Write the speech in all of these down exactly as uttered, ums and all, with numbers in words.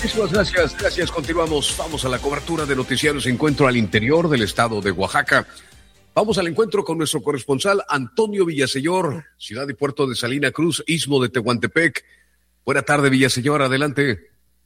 Muchísimas gracias, gracias. Continuamos, vamos a la cobertura de Noticiarios Encuentro al interior del estado de Oaxaca. Vamos al encuentro con nuestro corresponsal Antonio Villaseñor, ciudad y puerto de Salina Cruz, istmo de Tehuantepec. Buena tarde, Villaseñor, adelante.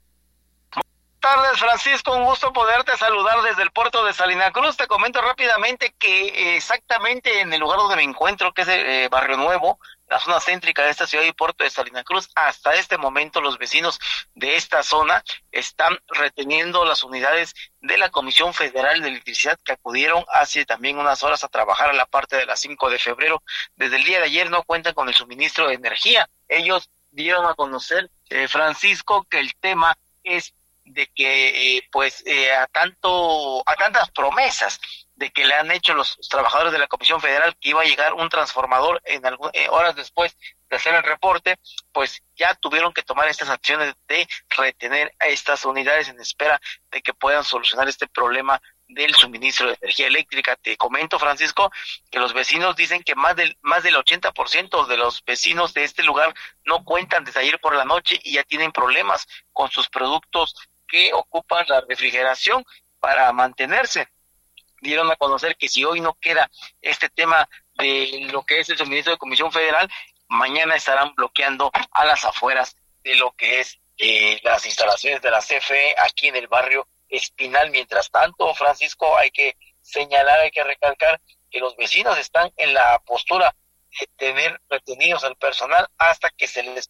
Buenas tardes, Francisco, un gusto poderte saludar desde el puerto de Salina Cruz. Te comento rápidamente que exactamente en el lugar donde me encuentro, que es eh, Barrio Nuevo, la zona céntrica de esta ciudad y puerto de Salina Cruz, hasta este momento los vecinos de esta zona están reteniendo las unidades de la Comisión Federal de Electricidad que acudieron hace también unas horas a trabajar a la parte de la cinco de febrero. Desde el día de ayer no cuentan con el suministro de energía. Ellos dieron a conocer, eh, Francisco, que el tema es de que eh, pues eh, a tanto a tantas promesas de que le han hecho los trabajadores de la Comisión Federal que iba a llegar un transformador en algún, eh, horas después de hacer el reporte, pues ya tuvieron que tomar estas acciones de retener a estas unidades en espera de que puedan solucionar este problema del suministro de energía eléctrica. Te comento, Francisco, que los vecinos dicen que más del más del ochenta por ciento de los vecinos de este lugar no cuentan desde ayer por la noche y ya tienen problemas con sus productos que ocupan la refrigeración para mantenerse. Dieron a conocer que si hoy no queda este tema de lo que es el suministro de Comisión Federal, mañana estarán bloqueando a las afueras de lo que es eh, las instalaciones de la C F E aquí en el barrio Espinal. Mientras tanto, Francisco, hay que señalar, hay que recalcar que los vecinos están en la postura de tener retenidos al personal hasta que se les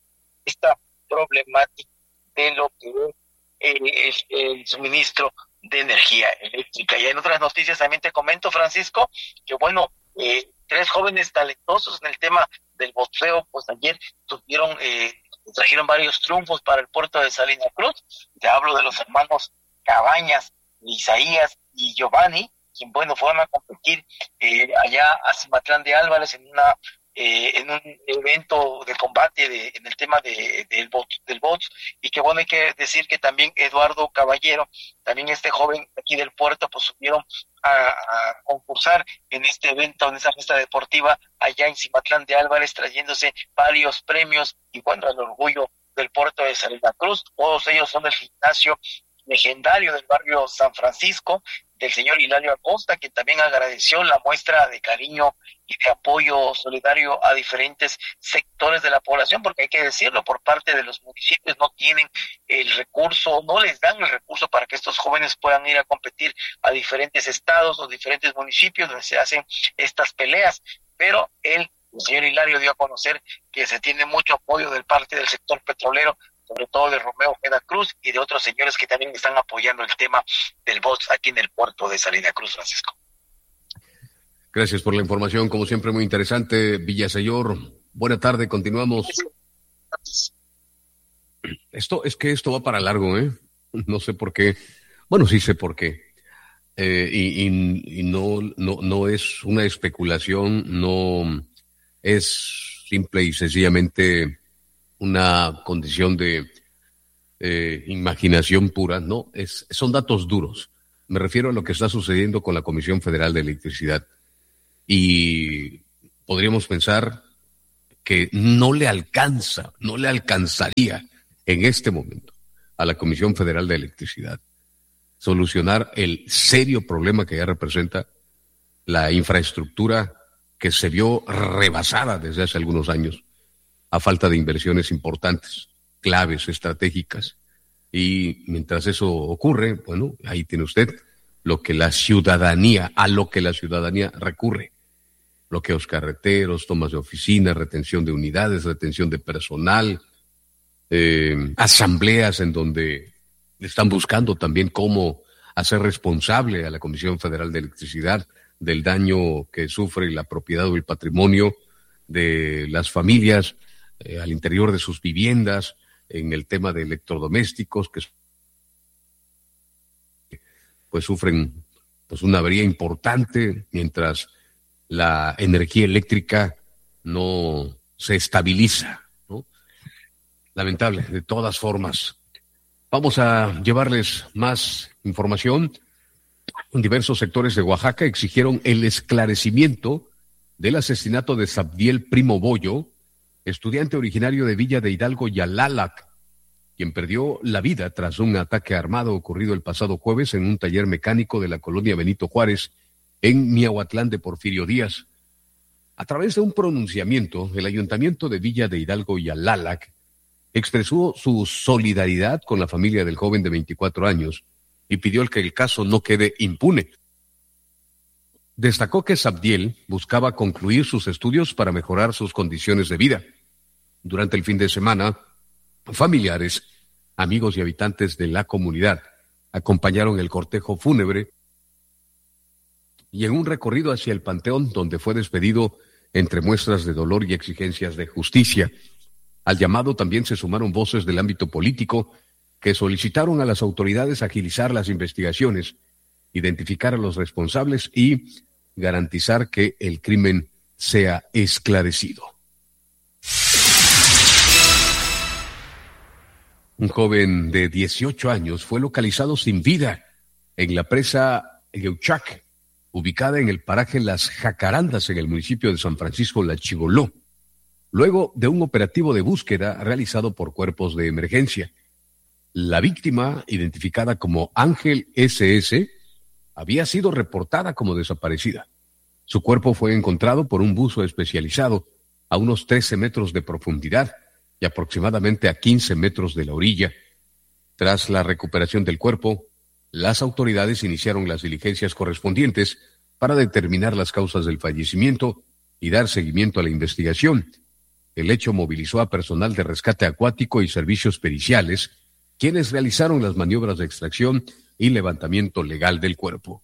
esta problemática de lo que es el, el suministro de energía eléctrica. Y en otras noticias también te comento, Francisco, que bueno, eh, tres jóvenes talentosos en el tema del boxeo, pues ayer tuvieron, eh, trajeron varios triunfos para el puerto de Salina Cruz. Te hablo de los hermanos Cabañas, Isaías y Giovanni, quien bueno fueron a competir eh, allá a Cimatlán de Álvarez en una Eh, en un evento de combate de, en el tema de, de, del box, del box, y que bueno, hay que decir que también Eduardo Caballero, también este joven aquí del puerto, pues subieron a, a concursar en este evento, en esa fiesta deportiva allá en Cimatlán de Álvarez, trayéndose varios premios y bueno, el orgullo del puerto de Salina Cruz. Todos ellos son del gimnasio legendario del barrio San Francisco, del señor Hilario Acosta, que también agradeció la muestra de cariño y de apoyo solidario a diferentes sectores de la población, porque hay que decirlo, por parte de los municipios no tienen el recurso, no les dan el recurso para que estos jóvenes puedan ir a competir a diferentes estados o diferentes municipios donde se hacen estas peleas, pero él, el señor Hilario, dio a conocer que se tiene mucho apoyo del parte del sector petrolero, sobre todo de Romeo Ojeda Cruz y de otros señores que también están apoyando el tema del box aquí en el puerto de Salina Cruz, Francisco. Gracias por la información, como siempre muy interesante, Villaseñor. Buena tarde, continuamos. Esto es que esto va para largo, ¿eh? No sé por qué. Bueno, sí sé por qué. Eh, y, y, y no, no, no es una especulación, no es simple y sencillamente una condición de eh, imaginación pura, no, es, son datos duros. Me refiero a lo que está sucediendo con la Comisión Federal de Electricidad. Y podríamos pensar que no le alcanza, no le alcanzaría en este momento a la Comisión Federal de Electricidad solucionar el serio problema que ya representa la infraestructura que se vio rebasada desde hace algunos años a falta de inversiones importantes, claves, estratégicas. Y mientras eso ocurre, bueno, ahí tiene usted lo que la ciudadanía, a lo que la ciudadanía recurre. Bloqueos carreteros, tomas de oficinas, retención de unidades, retención de personal, eh, asambleas en donde están buscando también cómo hacer responsable a la Comisión Federal de Electricidad del daño que sufre la propiedad o el patrimonio de las familias eh, al interior de sus viviendas, en el tema de electrodomésticos que pues sufren pues una avería importante mientras la energía eléctrica no se estabiliza, ¿no? Lamentable, de todas formas. Vamos a llevarles más información. Diversos sectores de Oaxaca exigieron el esclarecimiento del asesinato de Sabdiel Primo Boyo, estudiante originario de Villa de Hidalgo, Yalalac, quien perdió la vida tras un ataque armado ocurrido el pasado jueves en un taller mecánico de la colonia Benito Juárez, en Miahuatlán de Porfirio Díaz. A través de un pronunciamiento, el Ayuntamiento de Villa de Hidalgo y Alálac expresó su solidaridad con la familia del joven de veinticuatro años y pidió que el caso no quede impune. Destacó que Sabdiel buscaba concluir sus estudios para mejorar sus condiciones de vida. Durante el fin de semana, familiares, amigos y habitantes de la comunidad acompañaron el cortejo fúnebre y en un recorrido hacia el panteón donde fue despedido entre muestras de dolor y exigencias de justicia. Al llamado también se sumaron voces del ámbito político que solicitaron a las autoridades agilizar las investigaciones, identificar a los responsables y garantizar que el crimen sea esclarecido. Un joven de dieciocho años fue localizado sin vida en la presa Yeuchac, ubicada en el paraje Las Jacarandas, en el municipio de San Francisco La Chigoló, luego de un operativo de búsqueda realizado por cuerpos de emergencia. La víctima, identificada como Ángel ese ese, había sido reportada como desaparecida. Su cuerpo fue encontrado por un buzo especializado a unos trece metros de profundidad y aproximadamente a quince metros de la orilla. Tras la recuperación del cuerpo, las autoridades iniciaron las diligencias correspondientes para determinar las causas del fallecimiento y dar seguimiento a la investigación. El hecho movilizó a personal de rescate acuático y servicios periciales, quienes realizaron las maniobras de extracción y levantamiento legal del cuerpo.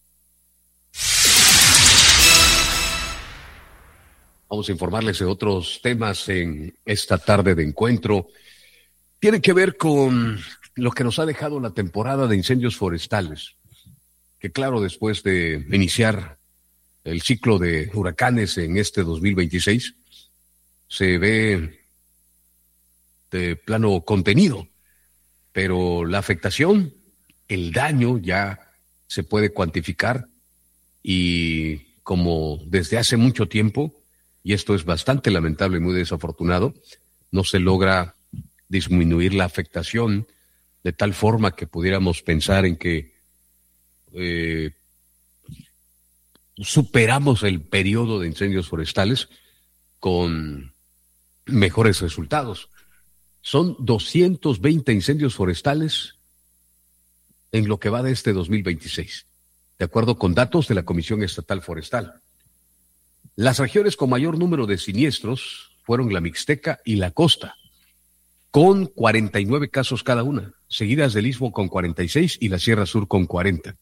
Vamos a informarles de otros temas en esta tarde de encuentro. Tiene que ver con lo que nos ha dejado la temporada de incendios forestales, que claro, después de iniciar el ciclo de huracanes en este dos mil veintiséis, se ve de plano contenido, pero la afectación, el daño ya se puede cuantificar y como desde hace mucho tiempo, y esto es bastante lamentable y muy desafortunado, no se logra disminuir la afectación de tal forma que pudiéramos pensar en que eh, superamos el periodo de incendios forestales con mejores resultados. Son doscientos veinte incendios forestales en lo que va de este dos mil veintiséis, de acuerdo con datos de la Comisión Estatal Forestal. Las regiones con mayor número de siniestros fueron la Mixteca y la Costa, con cuarenta y nueve casos cada una, seguidas del Istmo con cuarenta y seis y la Sierra Sur con cuarenta.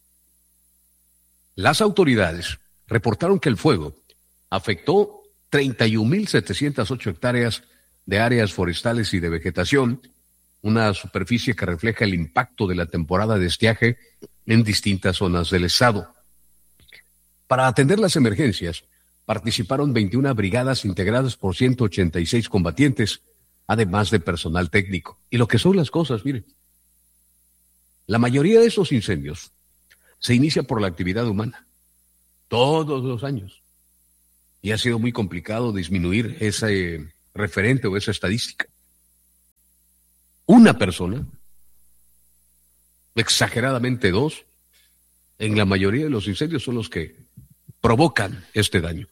Las autoridades reportaron que el fuego afectó treinta y un mil setecientas ocho hectáreas de áreas forestales y de vegetación, una superficie que refleja el impacto de la temporada de estiaje en distintas zonas del estado. Para atender las emergencias, participaron veintiuna brigadas integradas por ciento ochenta y seis combatientes, además de personal técnico. Y lo que son las cosas, miren, la mayoría de esos incendios se inicia por la actividad humana, todos los años. Y ha sido muy complicado disminuir ese referente o esa estadística. Una persona, exageradamente dos, en la mayoría de los incendios son los que provocan este daño.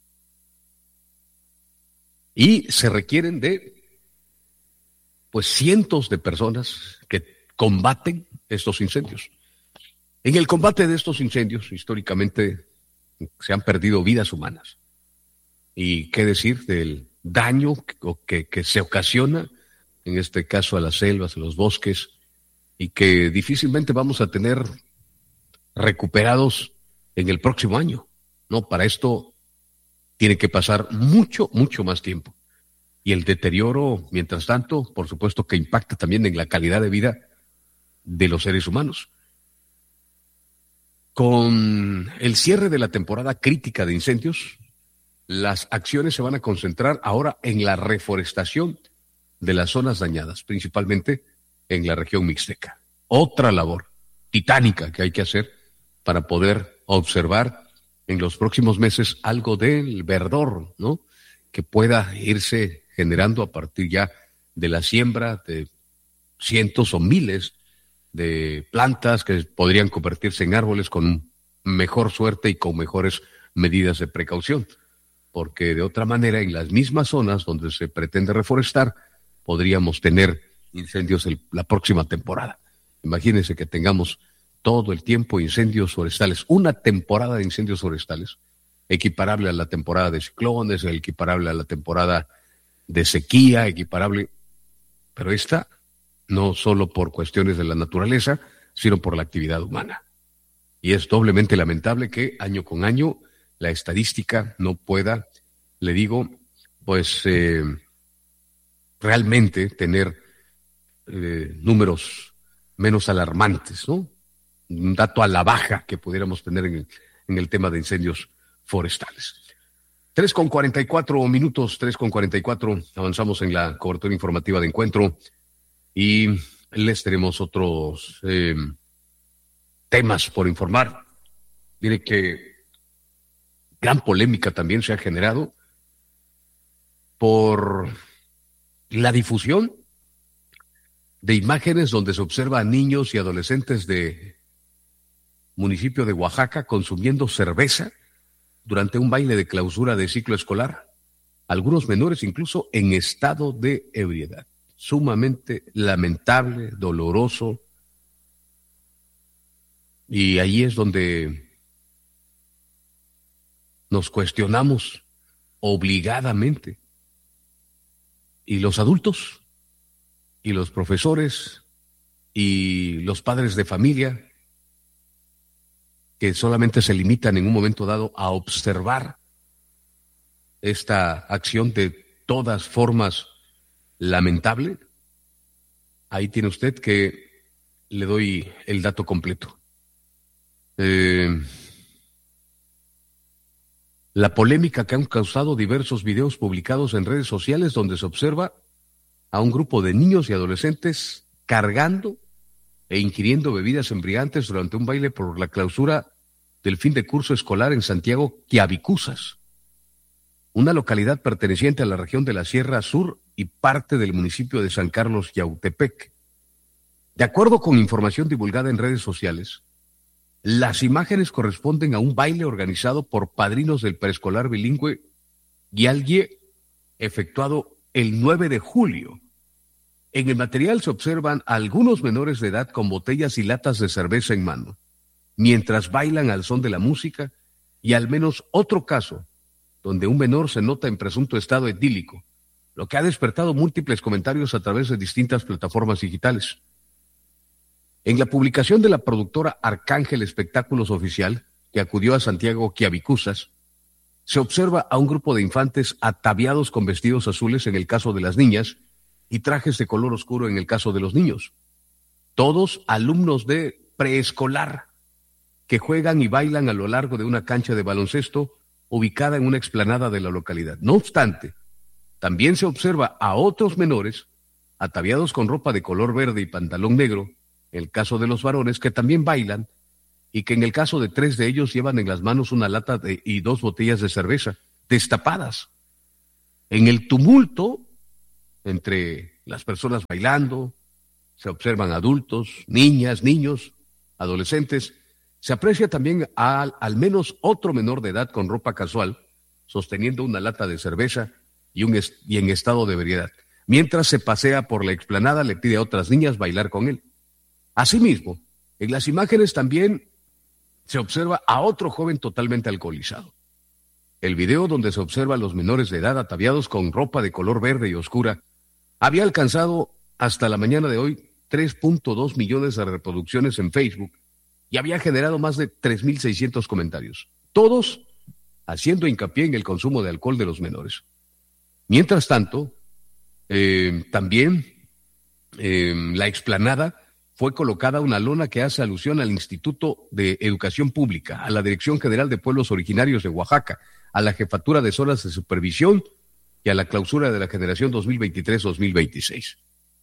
Y se requieren de, pues, cientos de personas que combaten estos incendios. En el combate de estos incendios, históricamente, se han perdido vidas humanas. Y qué decir del daño que, que, que se ocasiona, en este caso a las selvas, a los bosques, y que difícilmente vamos a tener recuperados en el próximo año. No, para esto tiene que pasar mucho, mucho más tiempo. Y el deterioro, mientras tanto, por supuesto que impacta también en la calidad de vida de los seres humanos. Con el cierre de la temporada crítica de incendios, las acciones se van a concentrar ahora en la reforestación de las zonas dañadas, principalmente en la región mixteca. Otra labor titánica que hay que hacer para poder observar en los próximos meses algo del verdor, ¿no?, que pueda irse generando a partir ya de la siembra de cientos o miles de plantas que podrían convertirse en árboles con mejor suerte y con mejores medidas de precaución, porque de otra manera en las mismas zonas donde se pretende reforestar podríamos tener incendios el, la próxima temporada. Imagínense que tengamos todo el tiempo incendios forestales, una temporada de incendios forestales, equiparable a la temporada de ciclones, equiparable a la temporada de sequía, equiparable, pero esta no solo por cuestiones de la naturaleza, sino por la actividad humana. Y es doblemente lamentable que año con año la estadística no pueda, le digo, pues eh, realmente tener eh, números menos alarmantes, ¿no? Un dato a la baja que pudiéramos tener en el, en el tema de incendios forestales. tres con cuarenta y cuatro minutos, tres con cuarenta y cuatro, avanzamos en la cobertura informativa de Encuentro y les tenemos otros eh, temas por informar. Mire que gran polémica también se ha generado por la difusión de imágenes donde se observa a niños y adolescentes de municipio de Oaxaca consumiendo cerveza durante un baile de clausura de ciclo escolar, algunos menores incluso en estado de ebriedad. Sumamente lamentable, doloroso, y ahí es donde nos cuestionamos obligadamente. ¿Y los adultos? ¿Y los profesores? ¿Y los padres de familia? Que solamente se limitan en un momento dado a observar esta acción de todas formas lamentable. Ahí tiene usted que le doy el dato completo. Eh, la polémica que han causado diversos videos publicados en redes sociales donde se observa a un grupo de niños y adolescentes cargando e ingiriendo bebidas embriagantes durante un baile por la clausura del fin de curso escolar en Santiago Quiavicuzas, una localidad perteneciente a la región de la Sierra Sur y parte del municipio de San Carlos Yautepec. De acuerdo con información divulgada en redes sociales, las imágenes corresponden a un baile organizado por padrinos del preescolar bilingüe Guialgue, efectuado el nueve de julio. En el material se observan a algunos menores de edad con botellas y latas de cerveza en mano, mientras bailan al son de la música, y al menos otro caso donde un menor se nota en presunto estado etílico, lo que ha despertado múltiples comentarios a través de distintas plataformas digitales. En la publicación de la productora Arcángel Espectáculos Oficial, que acudió a Santiago Quiavicuzas, se observa a un grupo de infantes ataviados con vestidos azules en el caso de las niñas y trajes de color oscuro en el caso de los niños. Todos alumnos de preescolar que juegan y bailan a lo largo de una cancha de baloncesto ubicada en una explanada de la localidad. No obstante, también se observa a otros menores ataviados con ropa de color verde y pantalón negro, en el caso de los varones, que también bailan, y que en el caso de tres de ellos llevan en las manos una lata de, y dos botellas de cerveza destapadas. En el tumulto entre las personas bailando, se observan adultos, niñas, niños, adolescentes. Se aprecia también a, al menos otro menor de edad con ropa casual, sosteniendo una lata de cerveza y, un est- y en estado de ebriedad. Mientras se pasea por la explanada, le pide a otras niñas bailar con él. Asimismo, en las imágenes también se observa a otro joven totalmente alcoholizado. El video donde se observa a los menores de edad ataviados con ropa de color verde y oscura había alcanzado hasta la mañana de hoy tres punto dos millones de reproducciones en Facebook y había generado más de tres mil seiscientos comentarios, todos haciendo hincapié en el consumo de alcohol de los menores. Mientras tanto, eh, también eh, en la explanada fue colocada una lona que hace alusión al Instituto de Educación Pública, a la Dirección General de Pueblos Originarios de Oaxaca, a la Jefatura de Zonas de Supervisión y a la clausura de la generación dos mil veintitrés dos mil veintiséis.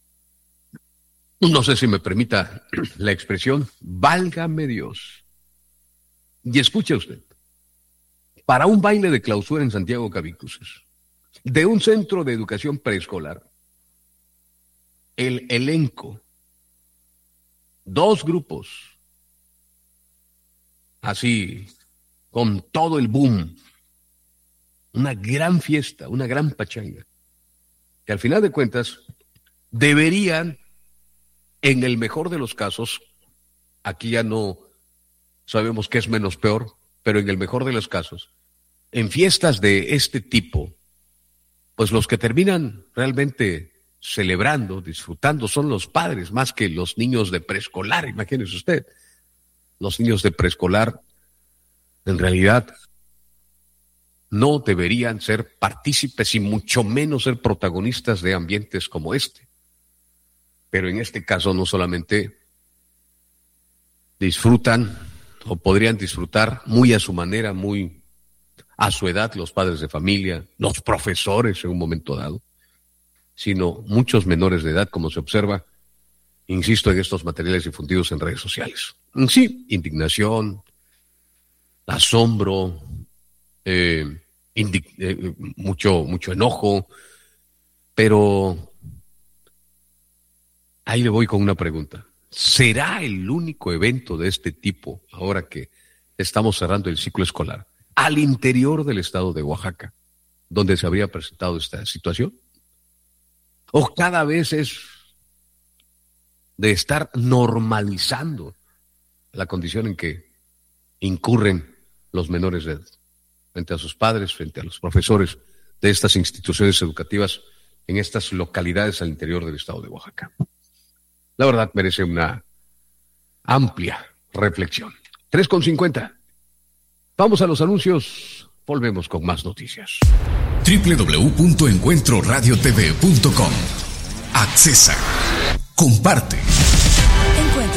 No sé si me permita la expresión, válgame Dios. Y escuche usted, para un baile de clausura en Santiago Quiavicuzas, de un centro de educación preescolar, el elenco Dos grupos. Así, con todo el boom. Una gran fiesta, una gran pachanga. Que al final de cuentas deberían, en el mejor de los casos, aquí ya no sabemos qué es menos peor, pero en el mejor de los casos, en fiestas de este tipo, pues los que terminan realmente celebrando, disfrutando, son los padres, más que los niños de preescolar, imagínese usted. Los niños de preescolar, en realidad, no deberían ser partícipes y mucho menos ser protagonistas de ambientes como este. Pero en este caso no solamente disfrutan o podrían disfrutar muy a su manera, muy a su edad, los padres de familia, los profesores en un momento dado, sino muchos menores de edad, como se observa, insisto, en estos materiales difundidos en redes sociales. Sí, indignación, asombro, eh, indig- eh, mucho, mucho enojo, pero ahí le voy con una pregunta. ¿Será el único evento de este tipo, ahora que estamos cerrando el ciclo escolar, al interior del estado de Oaxaca, donde se habría presentado esta situación? ¿O cada vez es de estar normalizando la condición en que incurren los menores de edad frente a sus padres, frente a los profesores de estas instituciones educativas en estas localidades al interior del estado de Oaxaca? La verdad merece una amplia reflexión. tres con cincuenta. Vamos a los anuncios. Volvemos con más noticias. doble u doble u doble u punto encuentro radio t v punto com. Accesa. Comparte. Encuentro